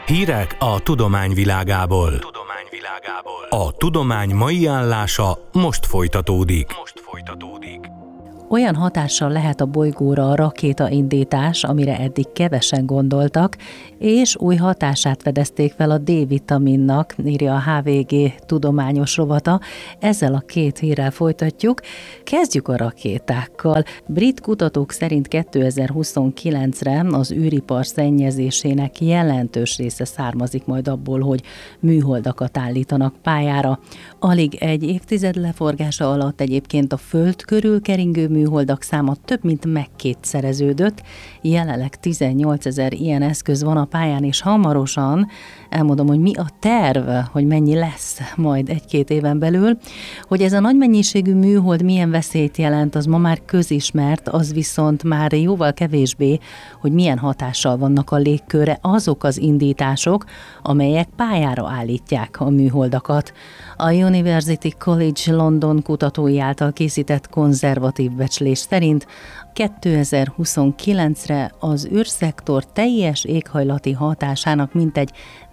Hírek a tudomány világából. A tudomány mai állása most folytatódik. Olyan hatással lehet a bolygóra a rakétaindítás, amire eddig kevesen gondoltak, és új hatását fedezték fel a D-vitaminnak, írja a HVG tudományos rovata. Ezzel a két hírrel folytatjuk. Kezdjük a rakétákkal. Brit kutatók szerint 2029-re az űripar szennyezésének jelentős része származik majd abból, hogy műholdakat állítanak pályára. Alig egy évtized leforgása alatt egyébként a Föld körül keringő műholdak száma több mint megkétszereződött. Jelenleg 18 000 ilyen eszköz van a pályán, és hamarosan elmondom, hogy mi a terv, hogy mennyi lesz majd egy-két éven belül. Hogy ez a nagy mennyiségű műhold milyen veszélyt jelent, az ma már közismert, az viszont már jóval kevésbé, hogy milyen hatással vannak a légkörre azok az indítások, amelyek pályára állítják a műholdakat. A University College London kutatói által készített konzervatív becslés szerint 2029-re az űrszektor teljes éghajlati hatásának mintegy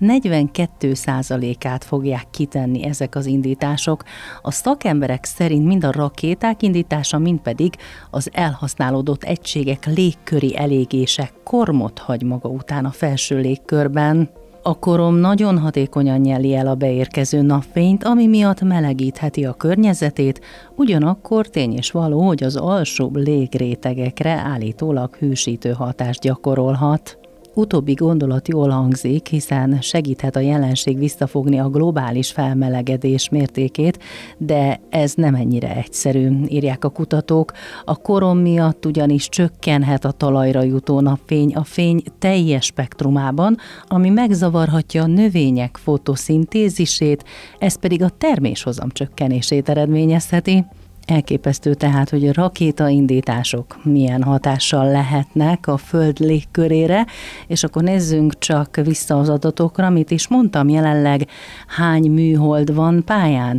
42%-át fogják kitenni ezek az indítások. A szakemberek szerint mind a rakéták indítása, mind pedig az elhasználódott egységek légköri elégése kormot hagy maga után a felső légkörben. A korom nagyon hatékonyan nyeli el a beérkező napfényt, ami miatt melegítheti a környezetét, ugyanakkor tény és való, hogy az alsóbb légrétegekre állítólag hűsítő hatást gyakorolhat. Utóbbi gondolat jól hangzik, hiszen segíthet a jelenség visszafogni a globális felmelegedés mértékét, de ez nem ennyire egyszerű, írják a kutatók. A korom miatt ugyanis csökkenhet a talajra jutó napfény a fény teljes spektrumában, ami megzavarhatja a növények fotoszintézisét, ez pedig a terméshozam csökkenését eredményezheti. Elképesztő tehát, hogy a rakétaindítások milyen hatással lehetnek a Föld légkörére, és akkor nézzünk csak vissza az adatokra, amit is mondtam, jelenleg hány műhold van pályán?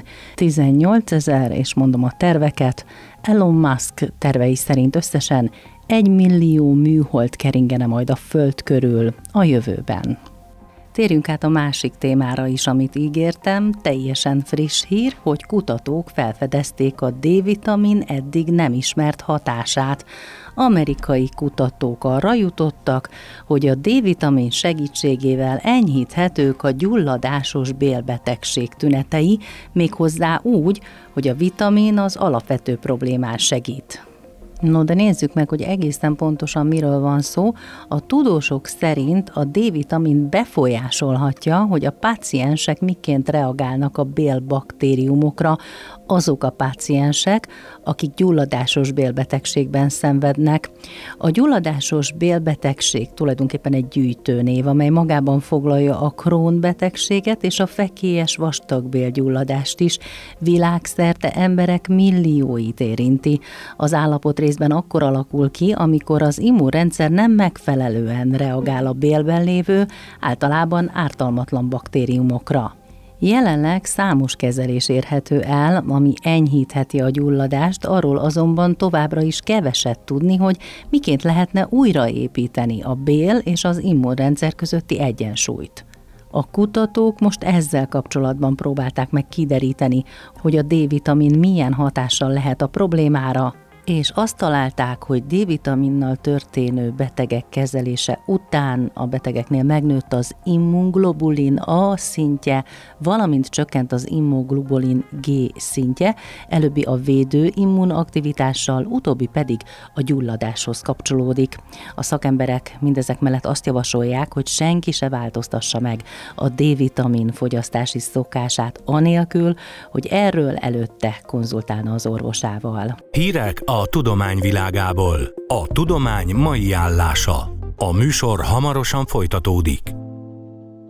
18 000, és mondom a terveket, Elon Musk tervei szerint összesen 1 millió műhold keringene majd a Föld körül a jövőben. Térjünk át a másik témára is, amit ígértem, teljesen friss hír, hogy kutatók felfedezték a D-vitamin eddig nem ismert hatását. Amerikai kutatók arra jutottak, hogy a D-vitamin segítségével enyhíthetők a gyulladásos bélbetegség tünetei, méghozzá úgy, hogy a vitamin az alapvető problémán segít. No, de nézzük meg, hogy egészen pontosan miről van szó. A tudósok szerint a D-vitamin befolyásolhatja, hogy a páciensek miként reagálnak a bélbaktériumokra, azok a páciensek, akik gyulladásos bélbetegségben szenvednek. A gyulladásos bélbetegség tulajdonképpen egy gyűjtőnév, amely magában foglalja a Crohn-betegséget és a fekélyes vastagbélgyulladást is. Világszerte emberek millióit érinti. Az állapot részben akkor alakul ki, amikor az immunrendszer nem megfelelően reagál a bélben lévő, általában ártalmatlan baktériumokra. Jelenleg számos kezelés érhető el, ami enyhítheti a gyulladást, arról azonban továbbra is keveset tudni, hogy miként lehetne újraépíteni a bél és az immunrendszer közötti egyensúlyt. A kutatók most ezzel kapcsolatban próbálták meg kideríteni, hogy a D-vitamin milyen hatással lehet a problémára, és azt találták, hogy D-vitaminnal történő betegek kezelése után a betegeknél megnőtt az immunglobulin A szintje, valamint csökkent az immunoglobulin G szintje, előbbi a védő immunaktivitással, utóbbi pedig a gyulladáshoz kapcsolódik. A szakemberek mindezek mellett azt javasolják, hogy senki se változtassa meg a D-vitamin fogyasztási szokását anélkül, hogy erről előtte konzultálna az orvosával. Hírek a tudomány világából. A tudomány mai állása. A műsor hamarosan folytatódik.